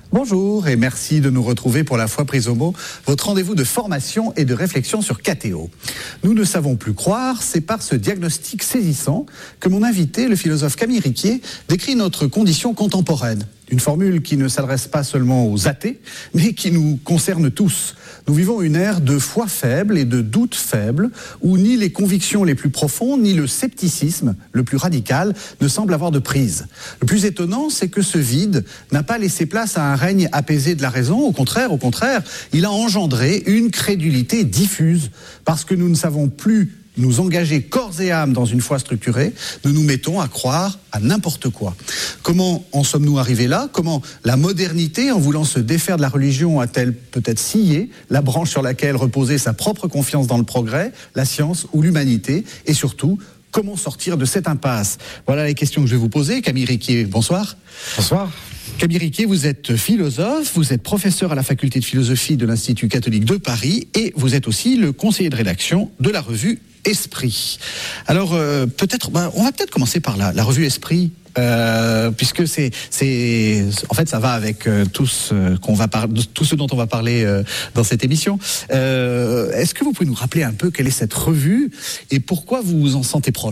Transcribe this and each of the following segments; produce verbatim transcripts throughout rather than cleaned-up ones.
Bonjour et merci de nous retrouver pour La Foi prise au mot, votre rendez-vous de formation et de réflexion sur K T O. Nous ne savons plus croire, c'est par ce diagnostic saisissant que mon invité, le philosophe Camille Riquier, décrit notre condition contemporaine. Une formule qui ne s'adresse pas seulement aux athées, mais qui nous concerne tous. Nous vivons une ère de foi faible et de doute faible, où ni les convictions les plus profondes, ni le scepticisme le plus radical ne semblent avoir de prise. Le plus étonnant, c'est que ce vide n'a pas laissé place à un règne apaisé de la raison. Au contraire, au contraire, il a engendré une crédulité diffuse, parce que nous ne savons plus nous engager corps et âme dans une foi structurée, nous nous mettons à croire à n'importe quoi. Comment en sommes-nous arrivés là ? Comment la modernité, en voulant se défaire de la religion, a-t-elle peut-être scié la branche sur laquelle reposait sa propre confiance dans le progrès, la science ou l'humanité ? Et surtout, comment sortir de cette impasse ? Voilà les questions que je vais vous poser. Camille Riquier, bonsoir. Bonsoir. Camille Riquier, vous êtes philosophe, vous êtes professeur à la faculté de philosophie de l'Institut catholique de Paris et vous êtes aussi le conseiller de rédaction de la revue Esprit. Alors, euh, peut-être, ben, on va peut-être commencer par la, la revue Esprit, euh, puisque c'est, c'est, en fait, ça va avec euh, tout ce qu'on va par, tout ce dont on va parler euh, dans cette émission. Euh, est-ce que vous pouvez nous rappeler un peu quelle est cette revue et pourquoi vous vous en sentez proche ?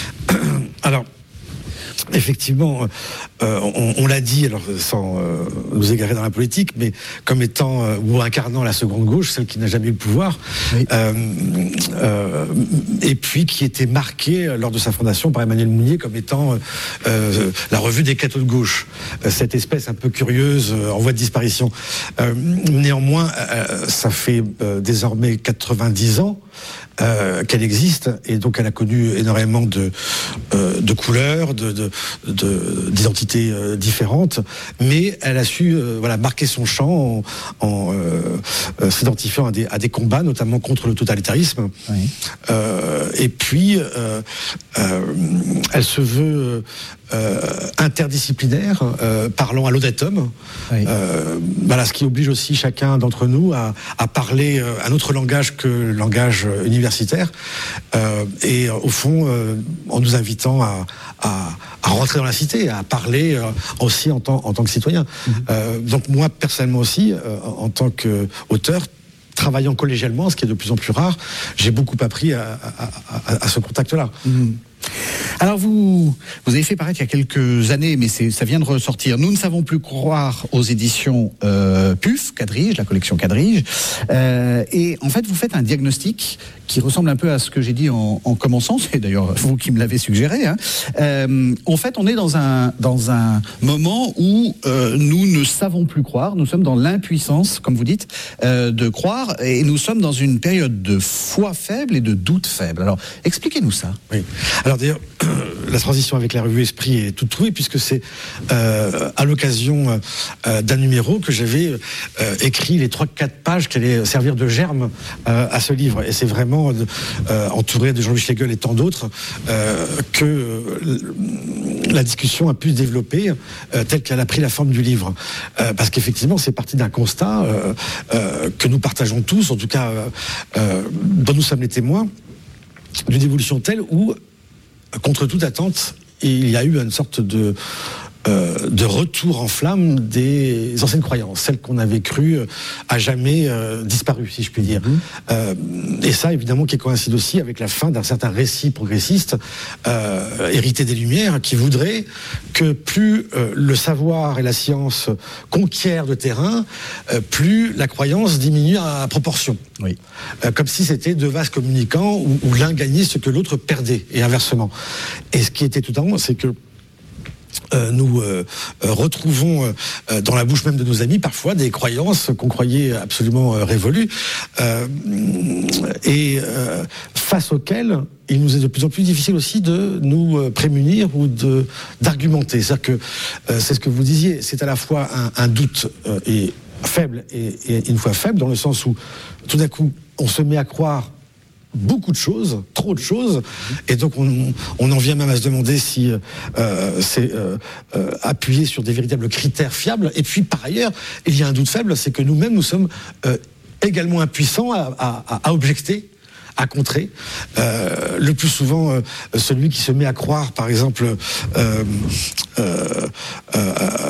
Alors, effectivement, euh, on, on l'a dit, alors sans euh, nous égarer dans la politique, mais comme étant euh, ou incarnant la seconde gauche, celle qui n'a jamais eu le pouvoir, oui. euh, euh, et puis qui était marquée lors de sa fondation par Emmanuel Mounier comme étant euh, la revue des cathos de gauche, cette espèce un peu curieuse euh, en voie de disparition. Euh, néanmoins, euh, ça fait euh, désormais quatre-vingt-dix ans Euh, qu'elle existe, et donc elle a connu énormément de, euh, de couleurs, de, de, de, d'identités euh, différentes, mais elle a su euh, voilà, marquer son champ en, en euh, euh, s'identifiant à des, à des combats, notamment contre le totalitarisme. Oui. Euh, et puis, euh, euh, elle se veut euh, interdisciplinaire, euh, parlant à l'honnête-homme, oui. euh, voilà, ce qui oblige aussi chacun d'entre nous à, à parler euh, un autre langage que le langage universitaire. Euh, et euh, au fond, euh, en nous invitant à, à, à rentrer dans la cité, à parler euh, aussi en tant, en tant que citoyen. Mmh. Euh, donc moi, personnellement aussi, euh, en tant qu'auteur, travaillant collégialement, ce qui est de plus en plus rare, j'ai beaucoup appris à, à, à, à ce contact-là. Mmh. Alors vous, vous avez fait paraître il y a quelques années, mais c'est, ça vient de ressortir. Nous ne savons plus croire aux éditions euh, P U F, Quadrige, la collection Quadrige. Euh, et en fait, vous faites un diagnostic qui ressemble un peu à ce que j'ai dit en, en commençant. C'est d'ailleurs vous qui me l'avez suggéré. Hein. Euh, en fait, on est dans un dans un moment où euh, nous ne savons plus croire. Nous sommes dans l'impuissance, comme vous dites, euh, de croire, et nous sommes dans une période de foi faible et de doute faible. Alors, expliquez-nous ça. Oui. Alors d'ailleurs, la transition avec la revue Esprit est toute trouvée, puisque c'est euh, à l'occasion euh, d'un numéro que j'avais euh, écrit les trois quatre pages qui allaient servir de germe euh, à ce livre. Et c'est vraiment euh, entouré de Jean-Louis Schlegel et tant d'autres euh, que euh, la discussion a pu se développer euh, telle qu'elle a pris la forme du livre. Euh, parce qu'effectivement, c'est parti d'un constat euh, euh, que nous partageons tous, en tout cas euh, euh, dont nous sommes les témoins, d'une évolution telle où, contre toute attente, il y a eu une sorte de, euh, de retour en flamme des anciennes croyances, celles qu'on avait crues à jamais euh, disparues, si je puis dire. Mmh. Euh, et ça, évidemment, qui coïncide aussi avec la fin d'un certain récit progressiste euh, hérité des Lumières, qui voudrait que plus euh, le savoir et la science conquièrent de terrain, euh, plus la croyance diminue à proportion. Oui. Euh, comme si c'était deux vases communicants où, où l'un gagnait ce que l'autre perdait, et inversement. Et ce qui était tout à l'heure, c'est que Euh, nous euh, euh, retrouvons euh, dans la bouche même de nos amis parfois des croyances qu'on croyait absolument euh, révolues euh, et euh, face auxquelles il nous est de plus en plus difficile aussi de nous euh, prémunir ou de, d'argumenter. C'est-à-dire que euh, c'est ce que vous disiez, c'est à la fois un, un doute euh, et faible et, et une foi faible, dans le sens où tout d'un coup on se met à croire beaucoup de choses, trop de choses, et donc on, on en vient même à se demander si euh, c'est euh, euh, appuyé sur des véritables critères fiables. Et puis par ailleurs, il y a un doute faible, c'est que nous-mêmes nous sommes euh, également impuissants à, à, à objecter, à contrer. Euh, le plus souvent, euh, celui qui se met à croire, par exemple, euh, euh, euh,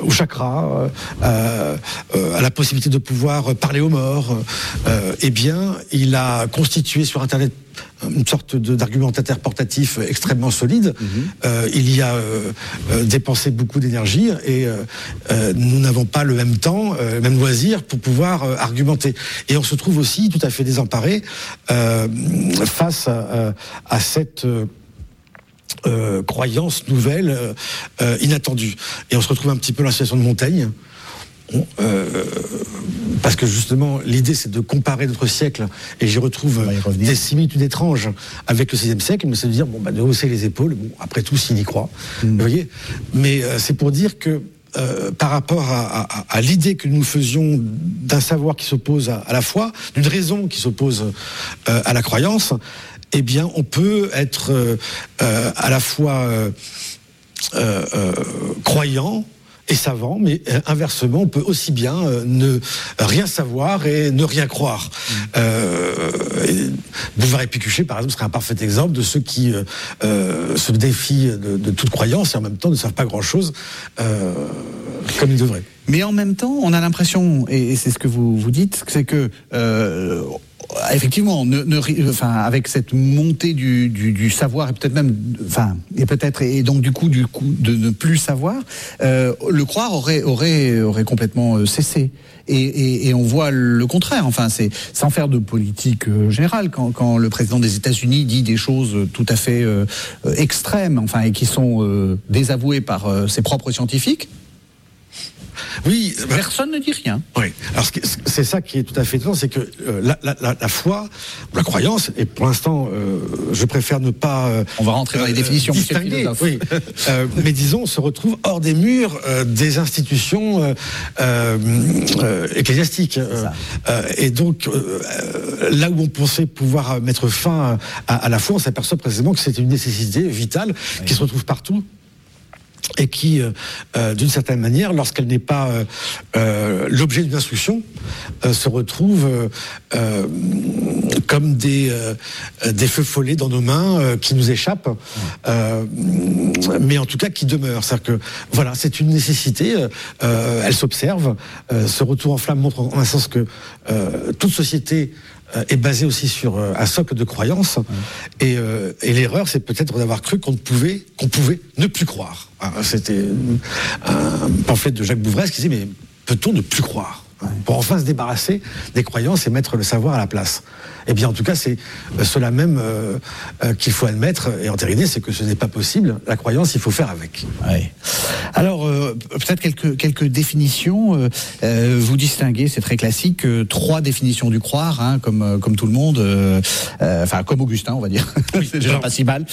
au chakra, euh, euh, à la possibilité de pouvoir parler aux morts, euh, eh bien, il a constitué sur Internet une sorte de, d'argumentaire portatif extrêmement solide. Mmh. Euh, il y a euh, euh, dépensé beaucoup d'énergie et euh, euh, nous n'avons pas le même temps, euh, le même loisir pour pouvoir euh, argumenter. Et on se trouve aussi tout à fait désemparé euh, face à, à cette euh, euh, croyance nouvelle, euh, euh, inattendue. Et on se retrouve un petit peu dans la situation de Montaigne. Euh, parce que justement l'idée c'est de comparer notre siècle et j'y retrouve des similitudes étranges avec le seizième siècle, mais c'est de dire bon bah de hausser les épaules, bon après tout s'il y croit, mmh. vous voyez, mais euh, c'est pour dire que euh, par rapport à, à, à l'idée que nous faisions d'un savoir qui s'oppose à, à la foi, d'une raison qui s'oppose euh, à la croyance, eh bien on peut être euh, euh, à la fois euh, euh, euh, croyant et savant, mais euh, inversement, on peut aussi bien euh, ne rien savoir et ne rien croire. Mmh. Euh, Bouvard et Pécuchet, par exemple, serait un parfait exemple de ceux qui euh, euh, se défient de, de toute croyance et en même temps ne savent pas grand-chose euh, comme ils devraient. Mais en même temps, on a l'impression, et c'est ce que vous, vous dites, c'est que... Euh, effectivement, ne, ne, enfin, avec cette montée du, du, du savoir et peut-être même, enfin, et peut-être et donc du coup, du coup, de ne plus savoir, euh, le croire aurait aurait aurait complètement cessé. Et, et, et on voit le contraire. Enfin, c'est sans faire de politique euh, générale. Quand, quand le président des États-Unis dit des choses tout à fait euh, extrêmes, enfin, et qui sont euh, désavouées par euh, ses propres scientifiques. Oui, personne ne dit rien. Oui. Alors c'est ça qui est tout à fait étonnant, c'est que euh, la, la, la foi, la croyance, et pour l'instant, euh, je préfère ne pas. Euh, On va rentrer dans les définitions. Distinguer, oui. euh, mais disons, se retrouve hors des murs euh, des institutions euh, euh, ecclésiastiques. Euh, euh, et donc, euh, là où on pensait pouvoir mettre fin à, à la foi, on s'aperçoit précisément que c'était une nécessité vitale oui. qui se retrouve partout. Et qui, euh, d'une certaine manière, lorsqu'elle n'est pas euh, euh, l'objet d'une instruction, euh, se retrouve euh, euh, comme des, euh, des feux follets dans nos mains euh, qui nous échappent, euh, mais en tout cas qui demeurent. C'est-à-dire que, voilà, c'est une nécessité, euh, elle s'observe. Euh, ce retour en flamme montre en un sens que euh, toute société est basé aussi sur un socle de croyances. Mmh. Et, euh, et l'erreur, c'est peut-être d'avoir cru qu'on pouvait, qu'on pouvait ne plus croire. C'était un pamphlet de Jacques Bouvresque qui disait, mais peut-on ne plus croire ? Pour enfin se débarrasser des croyances et mettre le savoir à la place. Eh bien, en tout cas, c'est cela même euh, euh, qu'il faut admettre et entériner, c'est que ce n'est pas possible. La croyance, il faut faire avec. Oui. Alors, euh, peut-être quelques, quelques définitions. Euh, euh, vous distinguez, c'est très classique, euh, trois définitions du croire, hein, comme, euh, comme tout le monde, euh, euh, enfin, comme Augustin, on va dire. Oui, c'est déjà alors, pas si mal.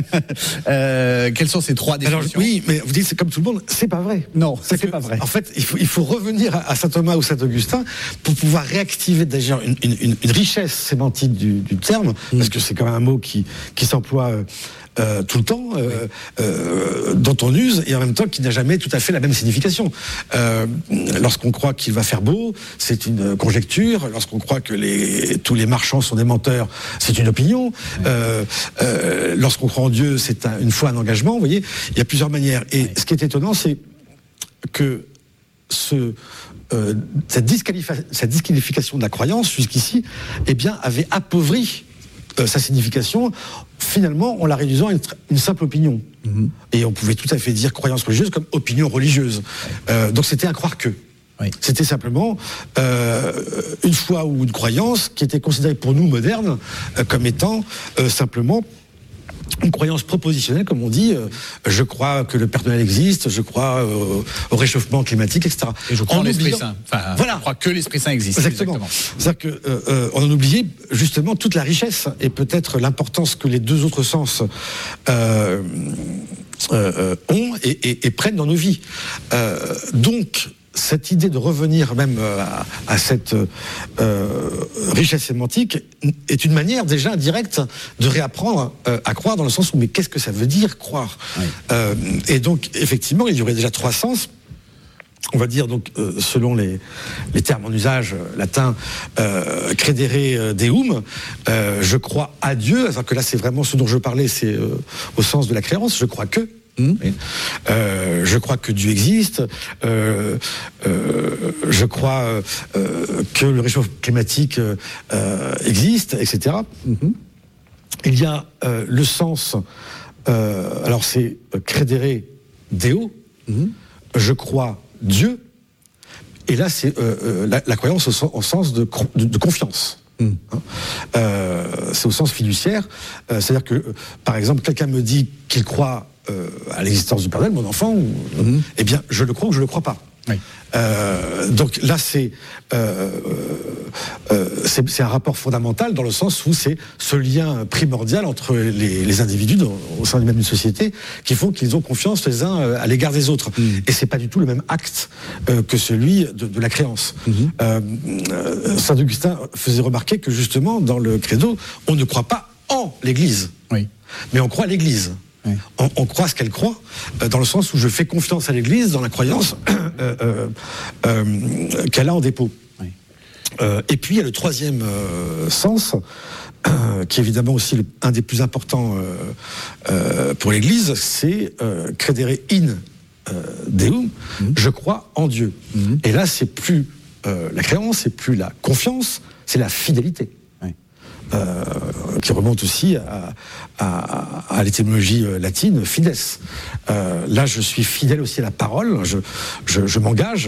euh, quelles sont ces trois définitions ? Alors, oui, mais vous dites c'est comme tout le monde, c'est pas vrai. Non, c'est, c'est que, pas vrai. En fait, il faut, il faut revenir à, à saint Thomas ou saint Augustin pour pouvoir réactiver déjà une, une, une, une richesse sémantique du, du terme, mmh. parce que c'est quand même un mot qui, qui s'emploie euh, euh, tout le temps, euh, oui. euh, dont on use, et en même temps qui n'a jamais tout à fait la même signification. Euh, lorsqu'on croit qu'il va faire beau, c'est une conjecture. Lorsqu'on croit que les, tous les marchands sont des menteurs, c'est une opinion. Oui. Euh, euh, lorsqu'on croit en Dieu, c'est un, une foi, un engagement. Vous voyez, il y a plusieurs manières. Et oui. ce qui est étonnant, c'est que ce Euh, cette, disqualifi- cette disqualification de la croyance jusqu'ici, eh bien, avait appauvri euh, sa signification, finalement en la réduisant à une, une simple opinion. Mmh. Et on pouvait tout à fait dire croyance religieuse comme opinion religieuse. Euh, donc c'était un croire que. Oui. C'était simplement euh, une foi ou une croyance qui était considérée pour nous modernes euh, comme étant euh, simplement une croyance propositionnelle, comme on dit. Euh, je crois que le Père Noël existe, je crois euh, au réchauffement climatique, et cetera. Et je crois en l'Esprit Saint. Enfin, voilà. Je crois que l'Esprit Saint existe. Exactement. Exactement. C'est-à-dire qu'on euh, euh, en oublie justement toute la richesse et peut-être l'importance que les deux autres sens euh, euh, ont et, et, et prennent dans nos vies. Euh, donc, cette idée de revenir même à, à cette euh, richesse sémantique est une manière déjà directe de réapprendre euh, à croire, dans le sens où mais qu'est-ce que ça veut dire croire ? Oui. euh, Et donc effectivement il y aurait déjà trois sens. On va dire donc euh, selon les, les termes en usage euh, latin, euh, credere deum, euh, je crois à Dieu. Alors que là c'est vraiment ce dont je parlais, c'est euh, au sens de la créance. Je crois que. Mmh. Euh, je crois que Dieu existe. Euh, euh, je crois euh, que le réchauffement climatique euh, existe, et cetera. Mmh. Il y a euh, le sens. Euh, alors c'est credere Deo. Mmh. Je crois Dieu. Et là, c'est euh, euh, la, la croyance au, au sens de, de, de confiance. Mmh. Hein euh, c'est au sens fiduciaire. Euh, c'est-à-dire que, euh, par exemple, quelqu'un me dit qu'il croit euh, à l'existence du Père Noël, mon enfant, ou, mmh. eh bien, je le crois ou je le crois pas. Oui. Euh, donc là, c'est, euh, euh, c'est c'est un rapport fondamental dans le sens où c'est ce lien primordial entre les, les individus dans, au sein même d'une société qui font qu'ils ont confiance les uns à l'égard des autres. Mmh. Et c'est pas du tout le même acte euh, que celui de, de la créance. Mmh. Euh, euh, Saint Augustin faisait remarquer que justement dans le credo, on ne croit pas en l'Église, oui. mais on croit à l'Église. Oui. On, on croit ce qu'elle croit, euh, dans le sens où je fais confiance à l'Église dans la croyance euh, euh, euh, qu'elle a en dépôt. Oui. Euh, et puis il y a le troisième euh, sens, euh, qui est évidemment aussi le, un des plus importants euh, euh, pour l'Église, c'est euh, credere in euh, Deum, mmh. je crois en Dieu. Mmh. Et là, c'est plus euh, la créance, c'est plus la confiance, c'est la fidélité. Euh, qui remonte aussi à, à, à l'étymologie latine, fides. Euh, là, je suis fidèle aussi à la parole, je, je, je m'engage.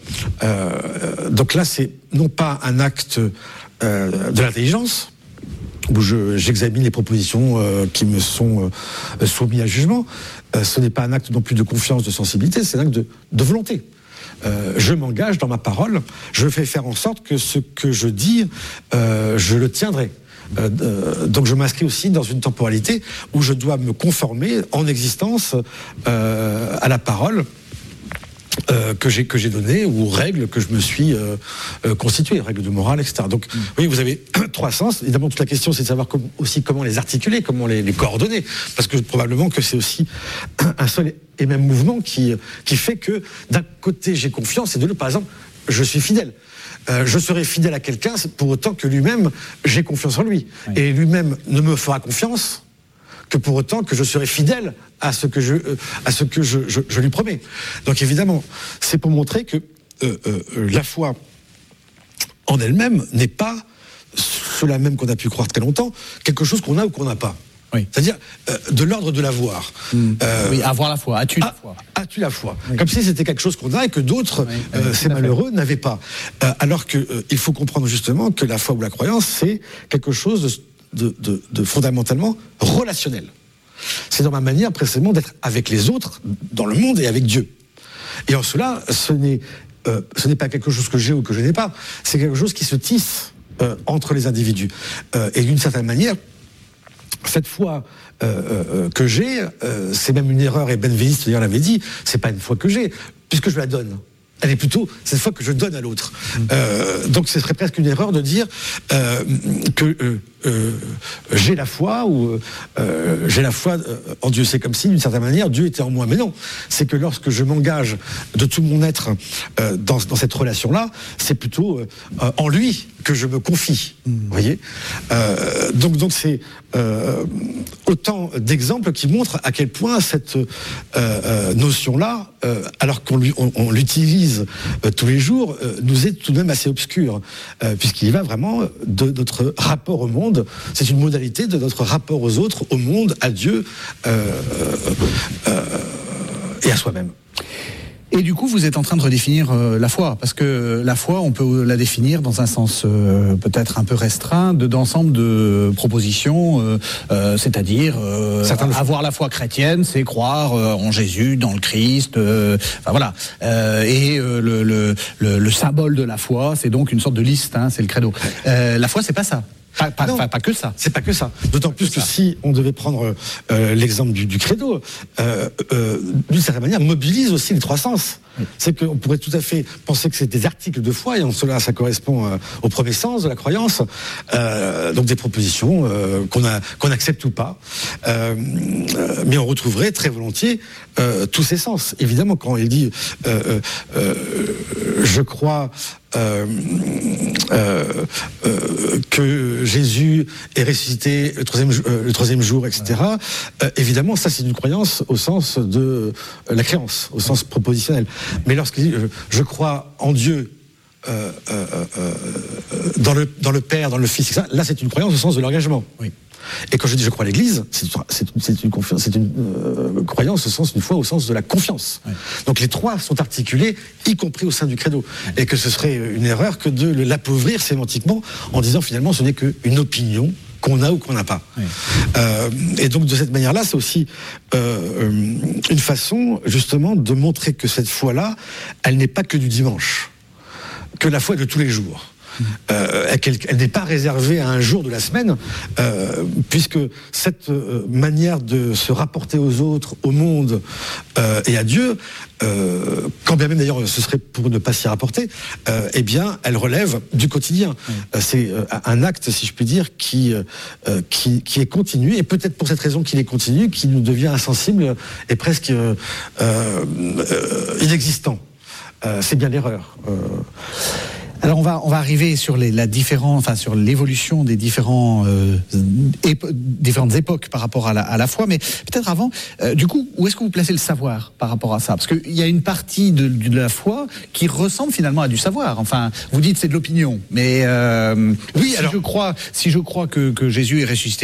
Euh, donc là, c'est non pas un acte euh, de l'intelligence, où je, j'examine les propositions euh, qui me sont euh, soumises à jugement. Euh, ce n'est pas un acte non plus de confiance, de sensibilité, c'est un acte de, de volonté. Euh, je m'engage dans ma parole, je fais faire en sorte que ce que je dis, euh, je le tiendrai. Euh, euh, donc je m'inscris aussi dans une temporalité où je dois me conformer en existence euh, à la parole euh, que j'ai que j'ai donnée ou aux règles que je me suis euh, euh, constituées, règles de morale, et cetera. Donc mmh. oui, vous avez trois sens. Évidemment, toute la question, c'est de savoir com- aussi comment les articuler, comment les, les coordonner, parce que probablement que c'est aussi un seul et même mouvement qui qui fait que d'un côté j'ai confiance et de l'autre, par exemple, je suis fidèle. Euh, je serai fidèle à quelqu'un pour autant que lui-même, j'ai confiance en lui. Oui. Et lui-même ne me fera confiance que pour autant que je serai fidèle à ce que je, euh, à ce que je, je, je lui promets. Donc évidemment, c'est pour montrer que euh, euh, la foi en elle-même n'est pas, cela même qu'on a pu croire très longtemps, quelque chose qu'on a ou qu'on n'a pas. Oui. C'est-à-dire euh, de l'ordre de l'avoir. Mmh. Euh, oui, avoir la foi. As-tu la foi ? As-tu la foi ? Oui. Comme si c'était quelque chose qu'on a et que d'autres, oui, euh, oui, ces malheureux, n'avaient pas. Euh, alors que euh, il faut comprendre justement que la foi ou la croyance, c'est quelque chose de, de, de, de fondamentalement relationnel. C'est dans ma manière précisément d'être avec les autres, dans le monde et avec Dieu. Et en cela, ce n'est, euh, ce n'est pas quelque chose que j'ai ou que je n'ai pas. C'est quelque chose qui se tisse euh, entre les individus. Euh, et d'une certaine manière, cette foi euh, euh, que j'ai, euh, c'est même une erreur, et Benveniste d'ailleurs l'avait dit, c'est pas une foi que j'ai, puisque je la donne. Elle est plutôt cette foi que je donne à l'autre. Mmh. Euh, donc ce serait presque une erreur de dire euh, que euh, euh, j'ai la foi ou euh, j'ai la foi en Dieu. C'est comme si, d'une certaine manière, Dieu était en moi. Mais non, c'est que lorsque je m'engage de tout mon être euh, dans, dans cette relation-là, c'est plutôt euh, en lui que je me confie. Mmh. Vous voyez euh, donc, donc c'est euh, autant d'exemples qui montrent à quel point cette euh, euh, notion-là, euh, alors qu'on lui, on, on l'utilise euh, tous les jours, euh, nous est tout de même assez obscure, euh, puisqu'il y va vraiment de notre rapport au monde. C'est une modalité de notre rapport aux autres, au monde, à Dieu euh, euh, et à soi-même. Et du coup, vous êtes en train de redéfinir euh, la foi, parce que la foi, on peut la définir dans un sens euh, peut-être un peu restreint de, d'ensemble de propositions, euh, euh, c'est-à-dire euh, avoir la foi chrétienne, c'est croire euh, en Jésus, dans le Christ, euh, enfin voilà. Euh, et euh, le, le, le, le symbole de la foi, c'est donc une sorte de liste, hein, c'est le credo. Euh, la foi, c'est pas ça. Pas, pas, pas, pas que ça. C'est pas que ça. D'autant plus que, que si on devait prendre euh, l'exemple du, du credo, euh, euh, d'une certaine manière, mobilise aussi les trois sens. Oui. C'est qu'on pourrait tout à fait penser que c'est des articles de foi, et en cela, ça correspond euh, au premier sens de la croyance, euh, donc des propositions euh, qu'on a, qu'on accepte ou pas. Euh, euh, mais on retrouverait très volontiers euh, tous ces sens. Évidemment, quand il dit euh, euh, euh, je crois Euh, euh, euh, que Jésus est ressuscité le troisième, euh, le troisième jour, et cetera. Euh, évidemment, ça c'est une croyance au sens de euh, la créance, au sens propositionnel. Mais lorsqu'il dit euh, je crois en Dieu, euh, euh, euh, dans le dans le Père, dans le Fils, et cetera, là c'est une croyance au sens de l'engagement. Oui. Et quand je dis je crois à l'Église, c'est, c'est, c'est une confiance, c'est une euh, croyance au sens, une foi au sens de la confiance. Ouais. Donc les trois sont articulés, y compris au sein du credo. Ouais. Et que ce serait une erreur que de l'appauvrir sémantiquement en disant finalement ce n'est qu'une opinion qu'on a ou qu'on n'a pas. Ouais. Euh, et donc de cette manière-là, c'est aussi euh, une façon justement de montrer que cette foi-là, elle n'est pas que du dimanche, que la foi est de tous les jours. Euh, qu'elle, elle n'est pas réservée à un jour de la semaine, euh, puisque cette euh, manière de se rapporter aux autres, au monde euh, et à Dieu, euh, quand bien même d'ailleurs ce serait pour ne pas s'y rapporter, euh, eh bien elle relève du quotidien. Mmh. Euh, c'est euh, un acte, si je puis dire, qui, euh, qui, qui est continu, et peut-être pour cette raison qu'il est continu, qui nous devient insensible et presque euh, euh, inexistant. Euh, c'est bien l'erreur. Euh, Alors on va on va arriver sur les la différent enfin sur l'évolution des différents euh, épo- différentes époques par rapport à la à la foi, mais peut-être avant euh, du coup où est-ce que vous placez le savoir par rapport à ça, parce que il y a une partie de, de la foi qui ressemble finalement à du savoir. Enfin, vous dites c'est de l'opinion, mais euh, oui, si alors je crois si je crois que que Jésus est ressuscité